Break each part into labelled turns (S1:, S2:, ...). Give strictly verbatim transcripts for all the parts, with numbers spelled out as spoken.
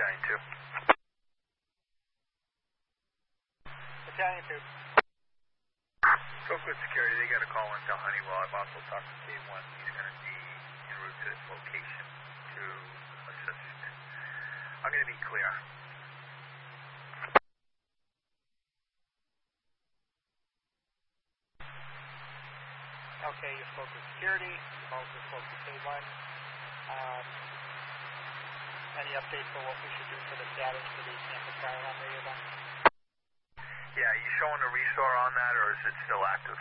S1: Battalion two.
S2: Battalion two.
S1: Oakwood Security, they got a call into Honeywell. I've also talked to K one. He's going to be en route to this location to assist. I'm going to be clear.
S2: Okay, you spoke with security. You also spoke to K one. Um, any updates for what we should do for the status for the campus fire alarm radio gun?
S1: Yeah, you showing a restore on that, or is it still active?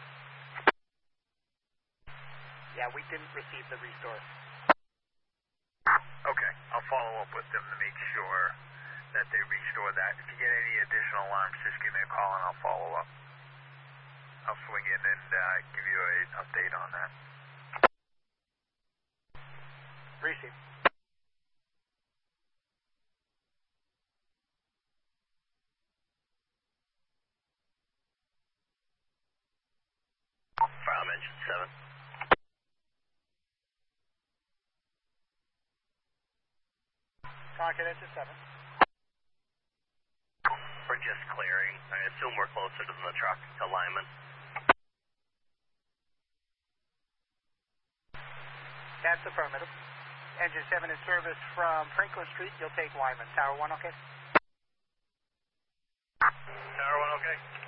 S2: Yeah, we didn't receive the restore.
S1: Okay, I'll follow up with them to make sure that they restore that. If you get any additional alarms, just give me a call and I'll follow up. I'll swing in and uh, give you an update on that.
S2: Receive.
S1: File mention seven.
S2: Confidential seven.
S1: We're just clearing. I assume we're closer to the truck, to Lyman.
S2: That's affirmative. Engine seven in service from Franklin Street. You'll take Lyman. Tower one, okay?
S1: Tower one, okay.